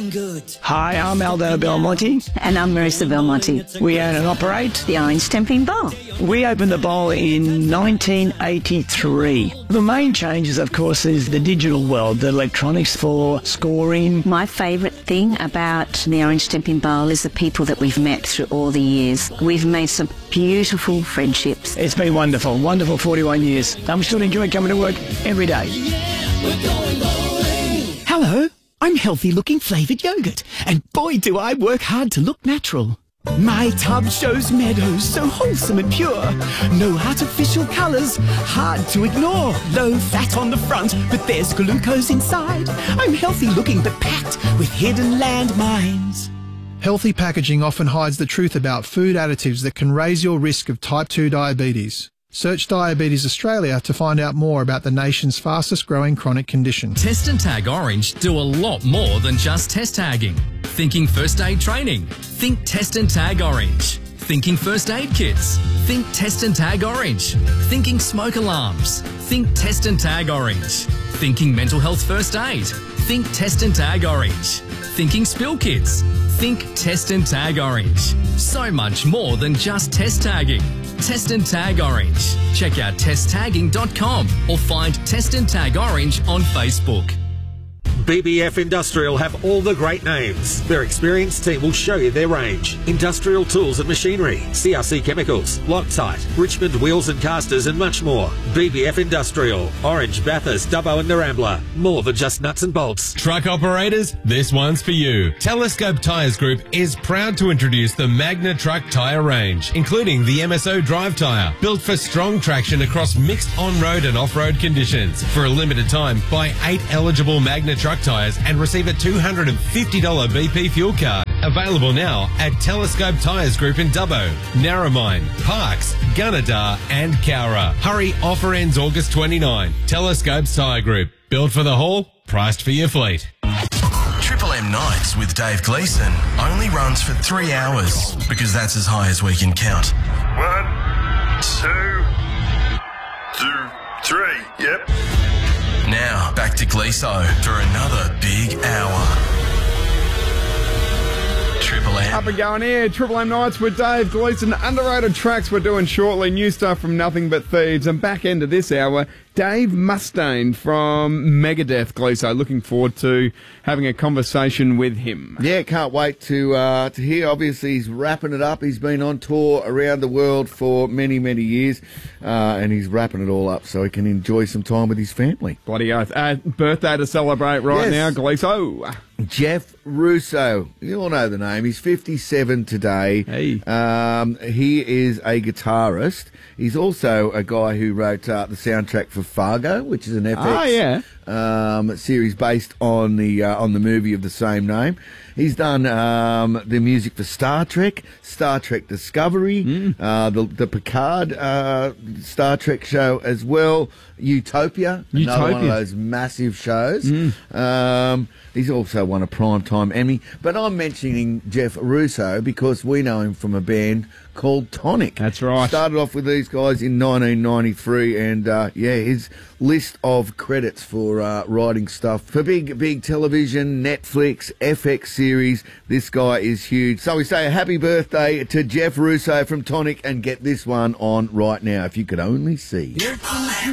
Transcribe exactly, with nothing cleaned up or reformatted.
feeling good. Hi, I'm Aldo Belmonte. And I'm Marissa Belmonte. We own and operate The Orange Stamping Bowl. We opened the bowl in nineteen eighty-three. The main changes, of course, is the digital world, the electronics for scoring. My favourite thing about the Orange Stamping Bowl is the people that we've met through all the years. We've made some beautiful friendships. It's been wonderful, wonderful forty-one years. I'm still enjoying coming to work every day. Hello, I'm Healthy Looking Flavoured Yogurt, and boy do I work hard to look natural. My tub shows meadows so wholesome and pure. No artificial colours, hard to ignore. Low fat on the front, but there's glucose inside. I'm healthy looking but packed with hidden landmines. Healthy packaging often hides the truth about food additives that can raise your risk of type two diabetes. Search Diabetes Australia to find out more about the nation's fastest growing chronic condition. Test and Tag Orange do a lot more than just test tagging. Thinking first aid training? Think Test and Tag Orange. Thinking first aid kits? Think Test and Tag Orange. Thinking smoke alarms? Think Test and Tag Orange. Thinking mental health first aid? Think Test and Tag Orange. Thinking spill kits? Think Test and Tag Orange. So much more than just test tagging. Test and Tag Orange. Check out test tagging dot com or find Test and Tag Orange on Facebook. B B F Industrial have all the great names. Their experienced team will show you their range. Industrial tools and machinery, C R C chemicals, Loctite, Richmond wheels and casters and much more. B B F Industrial, Orange, Bathurst, Dubbo and Narambla. More than just nuts and bolts. Truck operators, this one's for you. Telescope Tyres Group is proud to introduce the Magna Truck Tyre range, including the M S O Drive Tyre, built for strong traction across mixed on-road and off-road conditions. For a limited time, buy eight eligible Magna Truck tyres and receive a two hundred fifty dollars B P fuel card. Available now at Telescope Tyres Group in Dubbo, Narromine, Parkes, Gunnedah and Cowra. Hurry, offer ends August twenty-ninth. Telescope Tyre Group. Built for the haul, priced for your fleet. Triple M Nights with Dave Gleeson only runs for three hours because that's as high as we can count. One, two, two, three, yep. Now, back to Gleeso for another big hour. Triple M. Up and going here, Triple M Nights with Dave Gleeson. Underrated tracks we're doing shortly. New stuff from Nothing But Thieves. And back end of this hour, Dave Mustaine from Megadeth, Gleeso. Looking forward to having a conversation with him. Yeah, can't wait to uh, to hear. Obviously, he's wrapping it up. He's been on tour around the world for many, many years, uh, and he's wrapping it all up so he can enjoy some time with his family. Bloody oath. Uh, birthday to celebrate right Yes. now, Gleeso. Jeff Russo. You all know the name. He's fifty-seven today. Hey. Um, he is a guitarist. He's also a guy who wrote uh, the soundtrack for Fargo, which is an F X Oh, yeah. um, series based on the uh, on the movie of the same name. He's done um, the music for Star Trek, Star Trek Discovery, mm. uh, the, the Picard uh, Star Trek show as well, Utopia, Utopia. another one of those massive shows. Mm. Um, he's also won a Primetime Emmy. But I'm mentioning Jeff Russo because we know him from a band called Tonic. That's right. Started off with these guys in nineteen ninety-three, and uh, yeah, his list of credits for uh, writing stuff for big, big television, Netflix, F X series. This guy is huge. So we say a happy birthday to Jeff Russo from Tonic, and get this one on right now. If you could only see.